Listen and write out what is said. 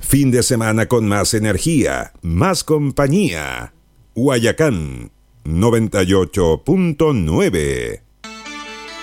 Fin de semana con más energía, más compañía. Guayacán 98.9.